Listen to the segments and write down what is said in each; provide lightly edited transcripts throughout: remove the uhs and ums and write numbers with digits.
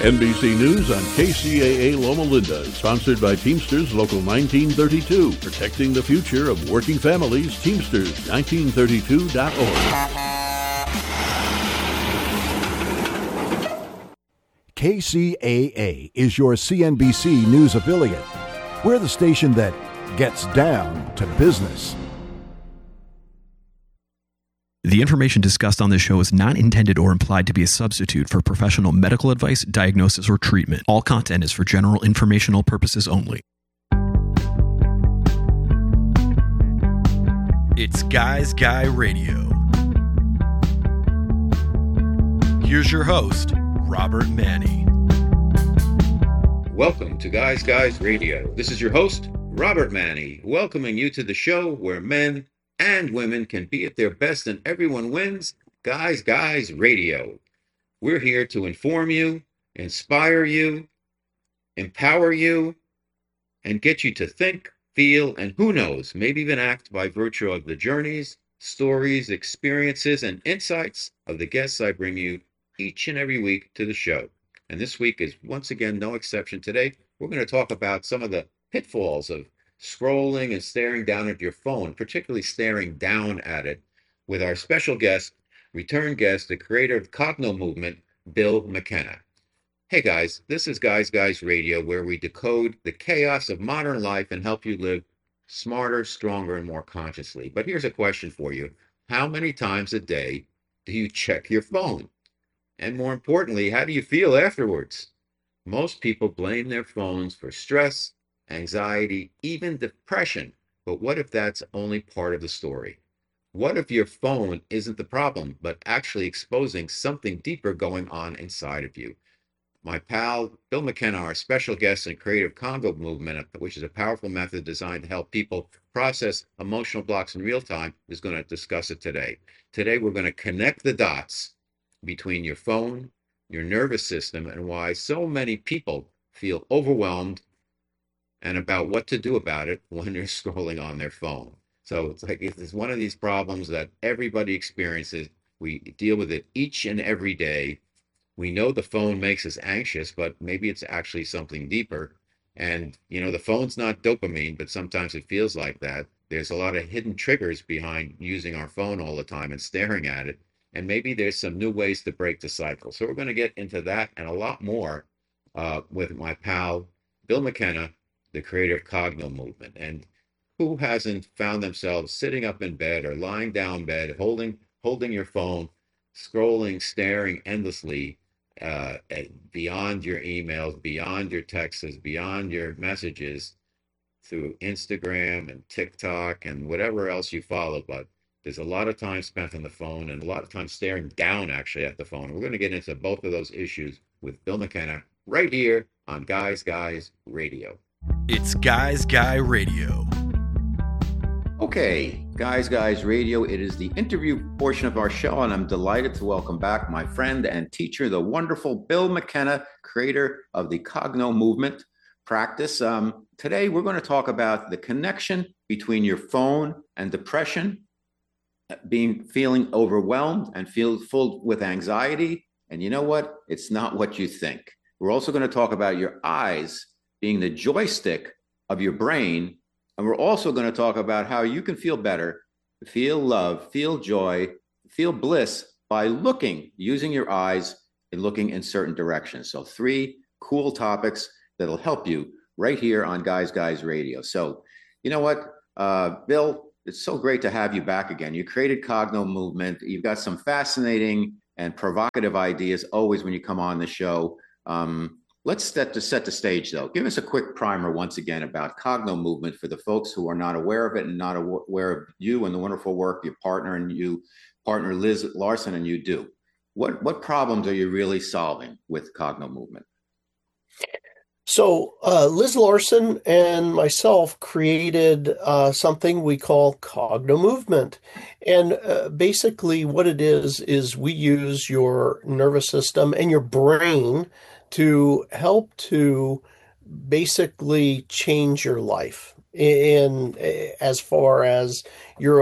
NBC News on KCAA Loma Linda is sponsored by Teamsters Local 1932, protecting the future of working families. Teamsters1932.org. KCAA is your CNBC News affiliate. We're the station that gets down to business. The information discussed on this show is not intended or implied to be a substitute for professional medical advice, diagnosis, or treatment. All content is for general informational purposes only. It's Guys Guy Radio. Here's your host, Robert Manni. Welcome to Guys Guys Radio. This is your host, Robert Manni, welcoming you to the show where men and women can be at their best and everyone wins. Guys Guys Radio. We're here to inform you, inspire you, empower you, and get you to think, feel, and who knows, maybe even act by virtue of the journeys, stories, experiences, and insights of the guests I bring you each and every week to the show. And this week is once again no exception. Today, we're going to talk about some of the pitfalls of scrolling and staring down at your phone, particularly staring down at it, with our special guest, return guest, the creator of Cogno Movement, Bill McKenna. Hey guys, this is Guys Guys Radio, where we decode the chaos of modern life and help you live smarter, stronger, and more consciously. But here's a question for you. How many times a day do you check your phone? And more importantly, how do you feel afterwards? Most people blame their phones for stress, anxiety, even depression. But what if that's only part of the story? What if your phone isn't the problem, but actually exposing something deeper going on inside of you? My pal, Bill McKenna, our special guest and creator of Cogno Movement, which is a powerful method designed to help people process emotional blocks in real time, is going to discuss it today. Today, we're going to connect the dots between your phone, your nervous system, and why so many people feel overwhelmed and about what to do about it when they're scrolling on their phone. So it's one of these problems that everybody experiences. We deal with it each and every day. We know the phone makes us anxious, but maybe it's actually something deeper. And, the phone's not dopamine, but sometimes it feels like that. There's a lot of hidden triggers behind using our phone all the time and staring at it. And maybe there's some new ways to break the cycle. So we're going to get into that and a lot more with my pal, Bill McKenna, the creator of Cogno Movement. And who hasn't found themselves sitting up in bed or lying down in bed, holding your phone, scrolling, staring endlessly beyond your emails, beyond your texts, beyond your messages through Instagram and TikTok and whatever else you follow. But there's a lot of time spent on the phone and a lot of time staring down actually at the phone. We're going to get into both of those issues with Bill McKenna right here on Guys Guys Radio. It's Guys Guy Radio. Okay, Guys Guys Radio. It is the interview portion of our show, and I'm delighted to welcome back my friend and teacher, the wonderful Bill McKenna, creator of the Cogno Movement practice. Today, we're going to talk about the connection between your phone and depression, feeling overwhelmed and feel full with anxiety. And you know what? It's not what you think. We're also going to talk about your eyes being the joystick of your brain. And we're also going to talk about how you can feel better, feel love, feel joy, feel bliss by using your eyes and looking in certain directions. So 3 cool topics that'll help you right here on Guys Guys Radio. So, you know what, Bill, it's so great to have you back again. You created Cogno Movement. You've got some fascinating and provocative ideas always when you come on the show. Let's set the stage, though. Give us a quick primer once again about Cogno Movement for the folks who are not aware of it and not aware of you and the wonderful work your partner Liz Larson and you do. What problems are you really solving with Cogno Movement? So Liz Larson and myself created something we call Cogno Movement. And basically what it is we use your nervous system and your brain to help to basically change your life in as far as your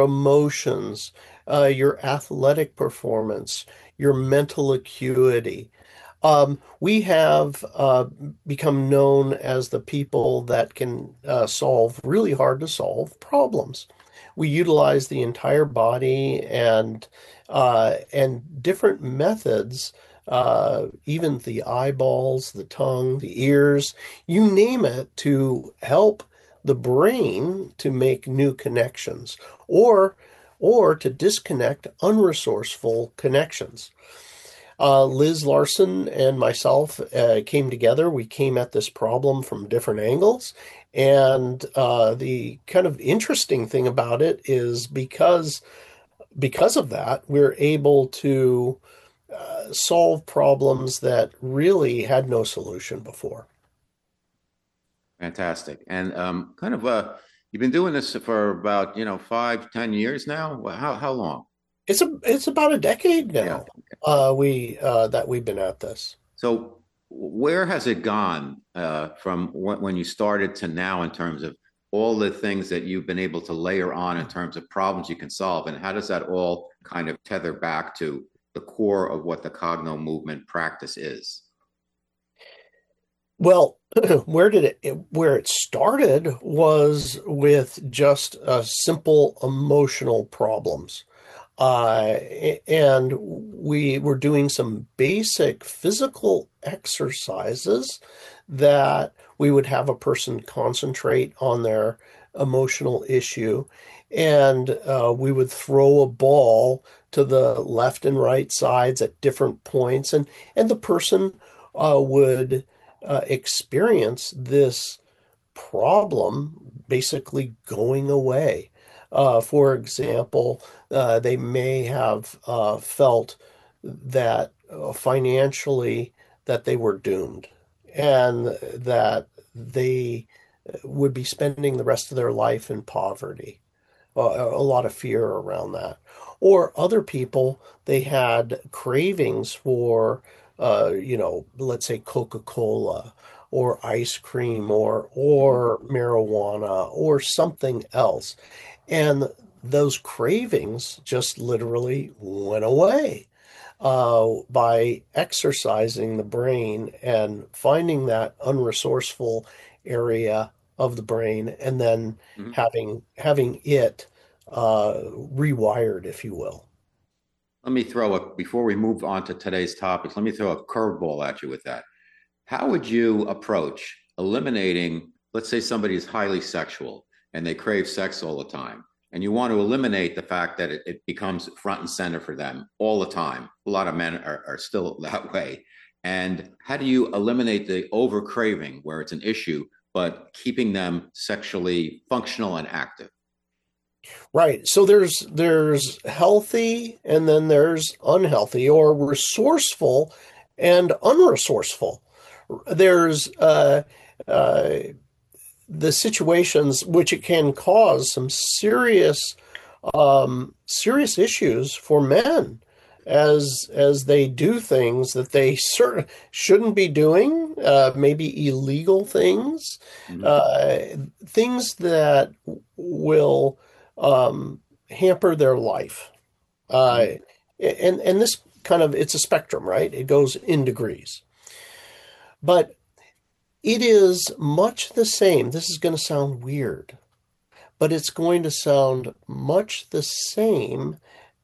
emotions, your athletic performance, your mental acuity. We have become known as the people that can solve really hard to solve problems. We utilize the entire body and different methods, even the eyeballs, the tongue, the ears, you name it, to help the brain to make new connections or to disconnect unresourceful connections. Liz Larson and myself came together. We came at this problem from different angles. And the kind of interesting thing about it is because of that, we're able to solve problems that really had no solution before. Fantastic. And you've been doing this for about 5-10 years now. How long? It's about a decade Yeah. now. That we've been at this. So where has it gone from when you started to now in terms of all the things that you've been able to layer on in terms of problems you can solve, and how does that all kind of tether back to the core of what the Cogno movement practice is? Well, where it started was with just simple emotional problems. And we were doing some basic physical exercises that we would have a person concentrate on their emotional issue. And we would throw a ball to the left and right sides at different points. And the person would experience this problem basically going away. For example, they may have felt that financially that they were doomed and that they would be spending the rest of their life in poverty. A lot of fear around that. Or other people, they had cravings for, let's say Coca-Cola or ice cream or marijuana or something else. And those cravings just literally went away by exercising the brain and finding that unresourceful area of the brain and then having it rewired, if you will. Let me before we move on to today's topics, let me throw a curveball at you with that. How would you approach eliminating, let's say somebody is highly sexual and they crave sex all the time, and you want to eliminate the fact that it becomes front and center for them all the time. A lot of men are still that way. And how do you eliminate the over craving where it's an issue, but keeping them sexually functional and active? Right. So there's healthy and then there's unhealthy, or resourceful and unresourceful. There's the situations which it can cause some serious issues for men as they do things that they shouldn't be doing, maybe illegal things, things that will hamper their life. And this it's a spectrum, right? It goes in degrees. But it is much the same. This is going to sound weird, but it's going to sound much the same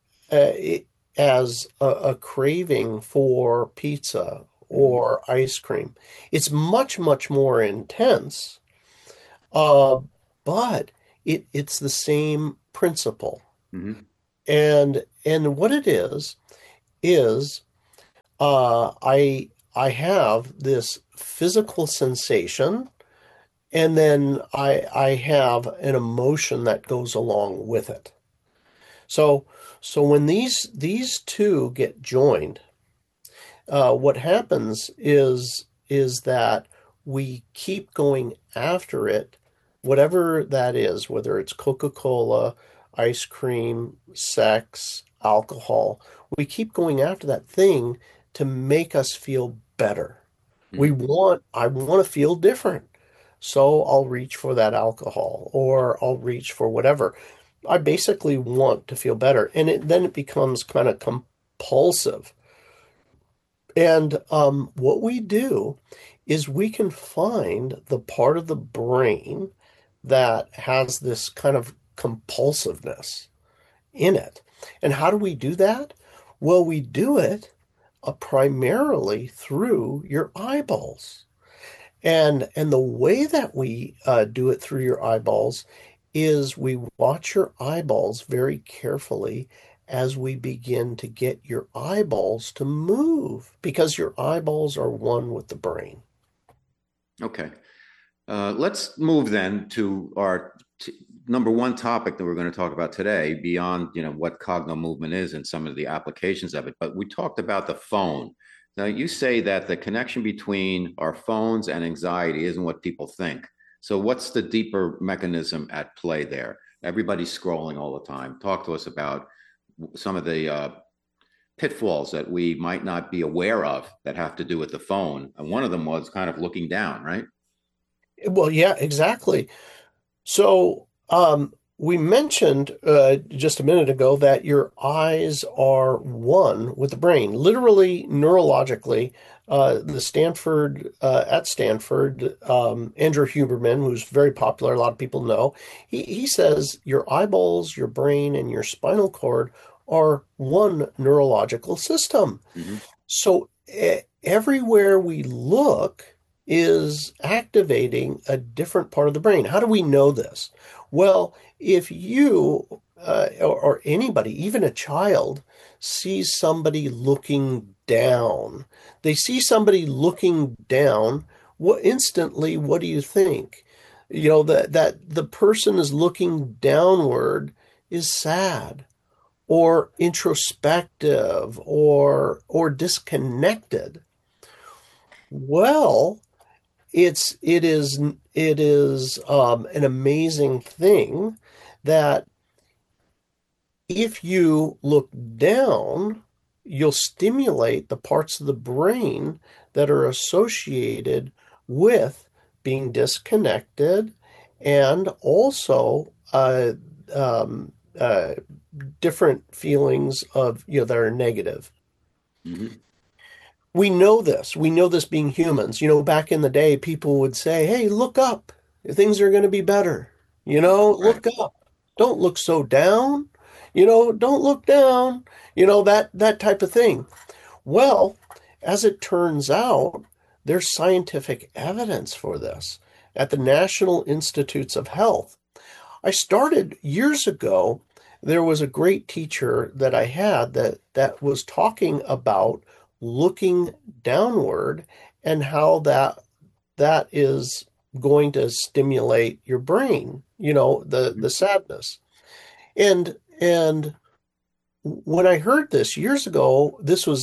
as a craving for pizza or ice cream. It's much, much more intense, but it's the same principle. Mm-hmm. And what it is I have this physical sensation, and then I have an emotion that goes along with it. So when these two get joined, what happens is that we keep going after it, whatever that is, whether it's Coca-Cola, ice cream, sex, alcohol. We keep going after that thing to make us feel better. I want to feel different. So I'll reach for that alcohol, or I'll reach for whatever. I basically want to feel better. And then it becomes kind of compulsive. And what we do is we can find the part of the brain that has this kind of compulsiveness in it. And how do we do that? Well, we do it primarily through your eyeballs. And the way that we do it through your eyeballs is we watch your eyeballs very carefully as we begin to get your eyeballs to move, because your eyeballs are one with the brain. Okay. Let's move then to our number one topic that we're going to talk about today, beyond, what cognitive movement is and some of the applications of it. But we talked about the phone. Now, you say that the connection between our phones and anxiety isn't what people think. So what's the deeper mechanism at play there? Everybody's scrolling all the time. Talk to us about some of the pitfalls that we might not be aware of that have to do with the phone. And one of them was kind of looking down, right? Well, yeah, exactly. So we mentioned just a minute ago that your eyes are one with the brain, literally neurologically. At Stanford, Andrew Huberman, who's very popular, a lot of people know, he says your eyeballs, your brain, and your spinal cord are one neurological system. Mm-hmm. So everywhere we look is activating a different part of the brain. How do we know this? Well, if you or anybody, even a child, sees somebody looking down, they see somebody looking down, what do you think? That the person is looking downward is sad or introspective or disconnected. Well, it is an amazing thing that if you look down, you'll stimulate the parts of the brain that are associated with being disconnected and also different feelings of that are negative. Mm-hmm. We know this being humans. Back in the day, people would say, hey, look up. Things are going to be better. Look up. Don't look so down. Don't look down. That type of thing. Well, as it turns out, there's scientific evidence for this at the National Institutes of Health. I started years ago. There was a great teacher that I had that was talking about looking downward and how that is going to stimulate your brain, the sadness. And when I heard this years ago, this was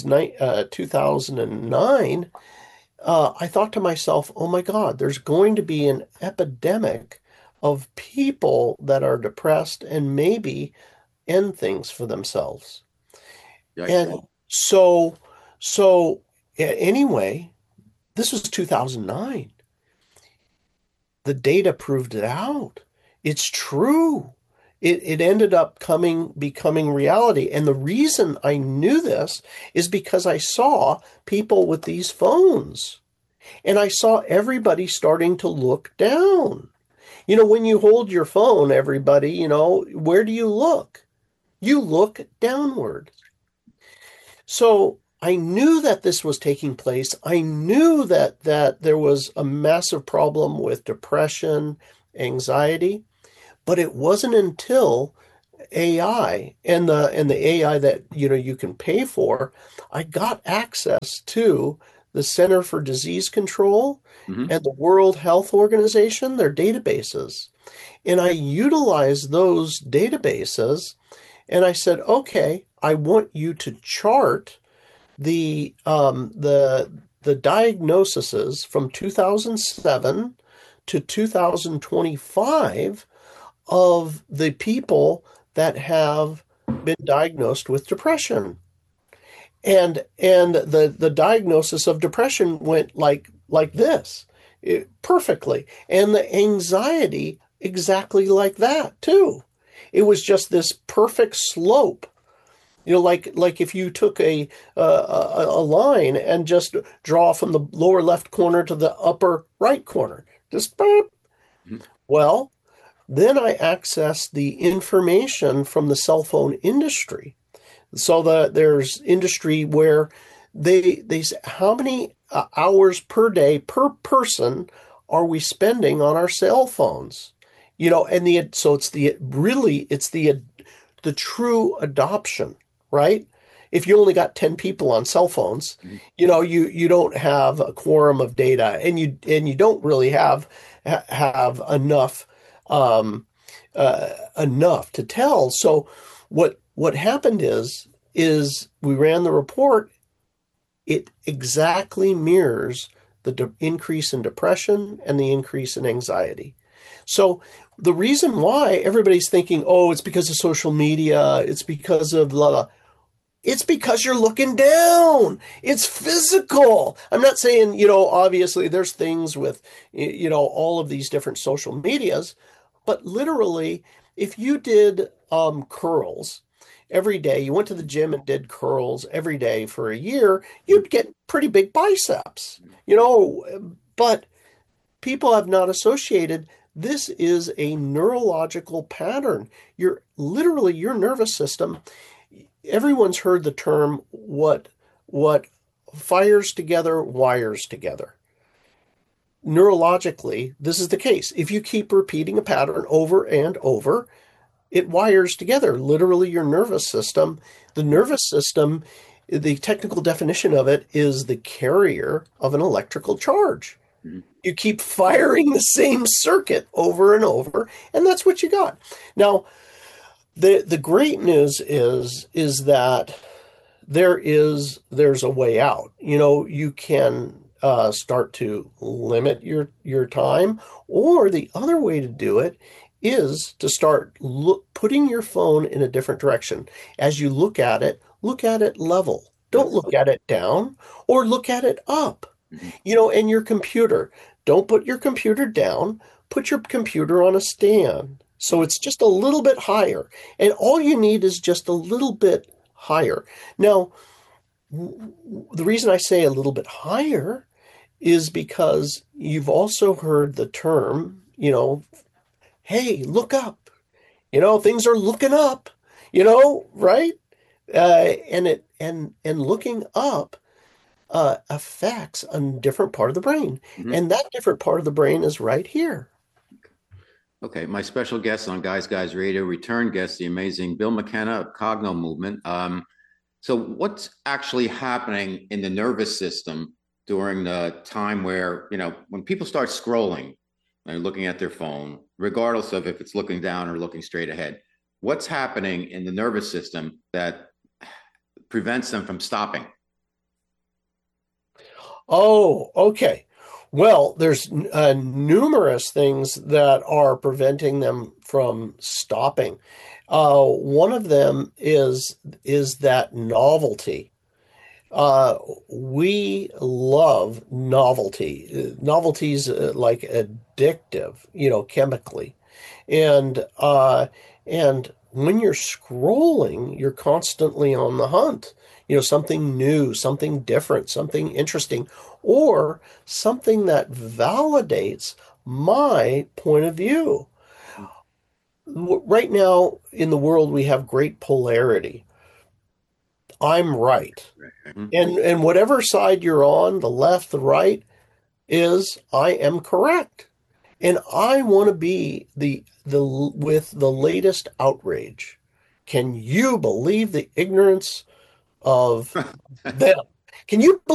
2009, I thought to myself, oh my God, there's going to be an epidemic of people that are depressed and maybe end things for themselves. Yeah, and so anyway, this was 2009. The data proved it out. It's true. It ended up becoming reality. And the reason I knew this is because I saw people with these phones. And I saw everybody starting to look down. When you hold your phone, everybody, where do you look? You look downward. So I knew that this was taking place. I knew that there was a massive problem with depression, anxiety, but it wasn't until AI and the AI that you can pay for, I got access to the Center for Disease Control and the World Health Organization, their databases. And I utilized those databases and I said, okay, I want you to chart the diagnoses from 2007 to 2025 of the people that have been diagnosed with depression. And the diagnosis of depression went like this, perfectly. And the anxiety exactly like that too. It was just this perfect slope. Like if you took a line and just draw from the lower left corner to the upper right corner, just boop. Well, then I access the information from the cell phone industry. So there's industry where they say, how many hours per day per person are we spending on our cell phones? And so it's the true adoption, right? If you only got 10 people on cell phones, you don't have a quorum of data, and you don't really have enough enough to tell. So what happened is we ran the report. It exactly mirrors the increase in depression and the increase in anxiety. So the reason why everybody's thinking, oh, it's because of social media, it's because of blah, blah. It's because you're looking down. It's physical. I'm not saying, obviously there's things with, all of these different social medias, but literally, if you did curls every day, you went to the gym and did curls every day for a year, you'd get pretty big biceps, but people have not associated. This is a neurological pattern. Your nervous system. Everyone's heard the term, what fires together, wires together. Neurologically, this is the case. If you keep repeating a pattern over and over, it wires together. Literally, your nervous system. The nervous system, the technical definition of it is the carrier of an electrical charge. Mm-hmm. You keep firing the same circuit over and over, and that's what you got. Now, the great news is that there's a way out. You can start to limit your time, or the other way to do it is to start putting your phone in a different direction. As you look at it level. Don't look at it down, or look at it up. And your computer. Don't put your computer down. Put your computer on a stand. So it's just a little bit higher. And all you need is just a little bit higher. Now, the reason I say a little bit higher is because you've also heard the term, hey, look up. Things are looking up, right? And looking up affects a different part of the brain. Mm-hmm. And that different part of the brain is right here. Okay, my special guest on Guys Radio, return guest, the amazing Bill McKenna of Cogno Movement. So what's actually happening in the nervous system during the time where, when people start scrolling and looking at their phone, regardless of if it's looking down or looking straight ahead, what's happening in the nervous system that prevents them from stopping? Oh, okay. Well, there's numerous things that are preventing them from stopping. One of them is that novelty. We love novelty. Novelty's like addictive, chemically, and when you're scrolling, you're constantly on the hunt. Something new, something different, something interesting, or something that validates my point of view. Right now in the world, we have great polarity. I'm right. And whatever side you're on, the left, the right, is I am correct. And I want to be with the latest outrage. Can you believe the ignorance of them? Can you believe